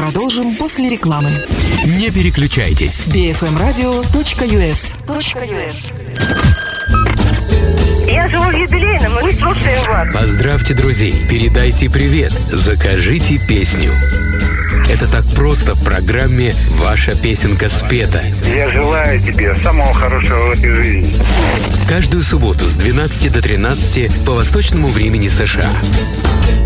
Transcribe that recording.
Продолжим после рекламы. Не переключайтесь. bfmradio.us. Я живу в юбилейном, и мы слушаем вас. Поздравьте друзей, передайте привет, закажите песню. Это так просто в программе «Ваша песенка спета». Я желаю тебе самого хорошего в этой жизни. Каждую субботу с 12 до 13 по восточному времени США.